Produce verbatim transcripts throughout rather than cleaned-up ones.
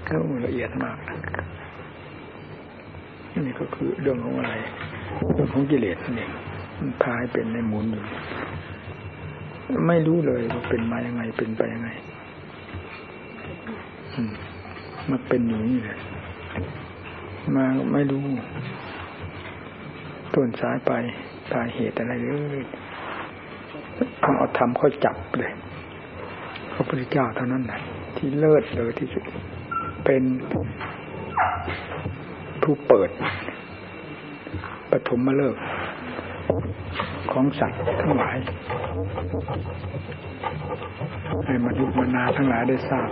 ก็ละเอียดมากนี่ก็คือเรื่องของอะไรเรื่องของกิเลสนั่นเองมันพาให้เป็นในหมุนอยู่ไม่รู้เลยว่าเป็นมายังไงเป็นไปยังไงมันเป็นอย่างนี้เลยมาไม่รู้ต้นสายไปปลายเหตุอะไรเลยต้องเอาธรรมเข้าจับเลยพระพุทธเจ้าเท่านั้นแหละที่เลิศเลยที่สุดเป็นผู้เปิดปฐมฤกษ์ของสัตว์ทั้งหลายให้มนุษย์มนาทั้งหลายได้ทราบ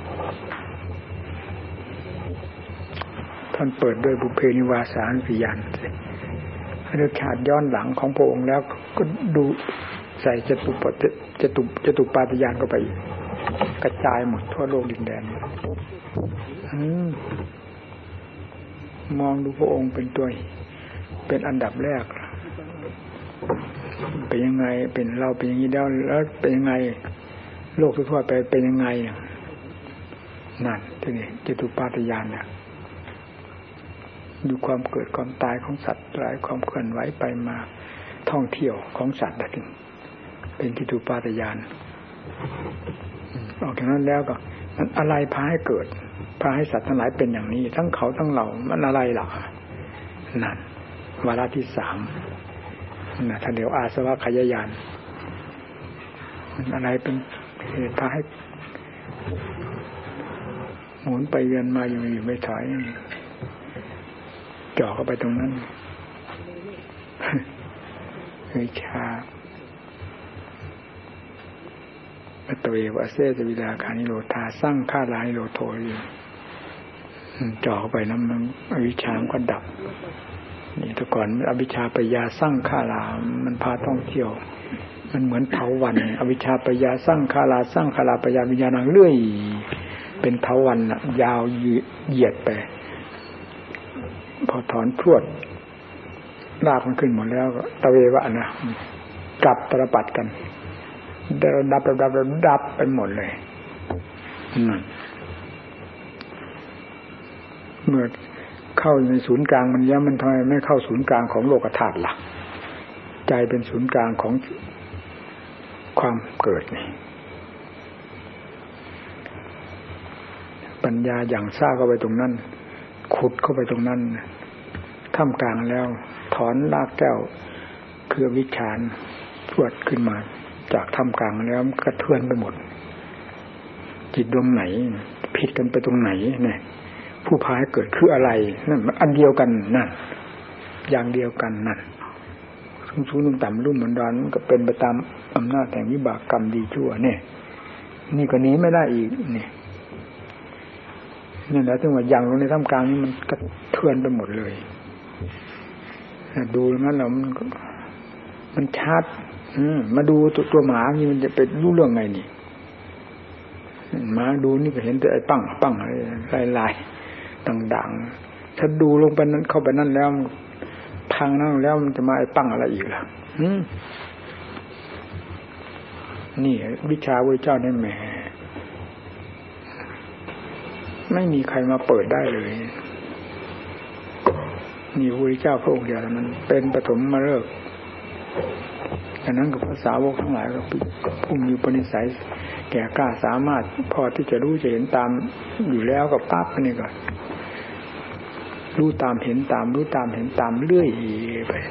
ท่านเปิดด้วยบุพเพนิวาสานุสติญาณให้เราชาติย้อนหลังของพระองค์แล้วก็ดูใส่จตุปจตุจตุปาฏญาณเข้าไปกระจายหมดทั่วโลกดินแดนมองดูพระองค์เป็นตัวเป็นอันดับแรกเป็นยังไงเป็นเราเป็นอย่างนี้แล้วแล้วเป็นยังไงโลกทั่วไปเป็นยังไงนั่นทีนี้จตุปาฏญาณเนี่ยดูความเกิดความตายของสัตว์หลายความเคลื่อนไหวไปมาท่องเที่ยวของสัตว์ถึงเป็นจตุปาฏญาณออกจากนั้นแล้วก็มันอะไรพาให้เกิดพาให้สัตว์ทั้งหลายเป็นอย่างนี้ทั้งเขาทั้งเรามันอะไรล่ะนั่นวาระที่สามน่ะท่านเดี๋ยวอาสวะขยายานมันอะไรเป็นเหตุพาให้หมุนไปเวียนมาอยู่อยู่ไม่ถอยจ่อเข้าไปตรงนั้นวิชาอัตเววะเสสวิลาคานิโรธาสร้างฆ่าลายโลโทอยู่จ่อเข้าไปน้ำมันอวิชชามันก็ดับนี่แต่ก่อนอวิชชาปยาสร้างฆ่าลามันพาท่องเที่ยวมันเหมือนเถาวัลย์อวิชชาปยาสร้างฆ่าลาสร้างฆ่าลาปยาวิญญาณังเลื่อยเป็นเถาวัลย์ยาวเหยียดไปพอถอนพรวดรากมันขึ้นหมดแล้วก็ตะเววะนะกลับตระปัดกันดับดับดับดับดับไปหมดเลยเมื่อเข้าในศูนย์กลางมันย้ำมันทำไมไม่เข้าศูนย์กลางของโลกธาตุล่ะใจเป็นศูนย์กลางของความเกิดนี่ปัญญาอย่างซ่าเข้าไปตรงนั้นขุดเข้าไปตรงนั้นท่ามกลางแล้วถอนรากแก้วคือวิชาญพรวดขึ้นมาจากท่ามกลางแล้วกระเทือนไปหมดจิตดวงไหนผิดกันไปตรงไหนเนี่ยผู้พาให้เกิดคืออะไรนั่นอันเดียวกันนั่นอย่างเดียวกันนั่นสูงๆต่ำๆรุ่มเหมือนดอนมันก็เป็นไปตามอำนาจแห่งวิบากกรรมดีชั่วเนี่ยนี่ก็หนีไม่ได้อีกนี่นี่แหละถึงว่าอย่างลงในท่ามกลางนี้มันกระเทือนไปหมดเลยดูงั้นแล้วมันมันชัดมาดูตัวตัวหมานี่มันจะเป็นรู้เรื่องไงนี่มาดูนี่ก็เห็นแต่ไอ้ปั้งปั้งอะไรลายๆต่างๆถ้าดูลงไปนั้นเข้าไปนั่นแล้วพังนั่นแล้วมันจะมาไอ้ปั้งอะไรอีกล่ะนี่วิชาพระเจ้าเนี่ยแหมไม่มีใครมาเปิดได้เลยนี่พระเจ้าพระองค์เดียวนั้นเป็นปฐมฤกษ์ดังนั้นกับภาษาวกทั้งหลายก็ผู้มีปณิสัยแก่กล้าสามารถพอที่จะรู้จะเห็นตามอยู่แล้วก็ปั๊บนี่ก็รู้ตามเห็นตามรู้ตามเห็นตามเรื่อยไป